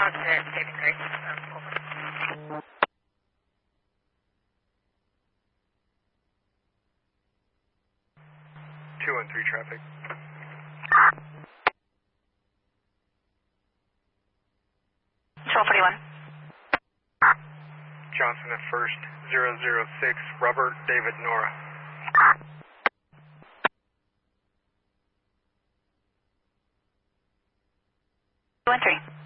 Positive, saving grace. Over. 213 traffic. Control 41. Johnson at first, 006, Robert, David, Nora. Two and three.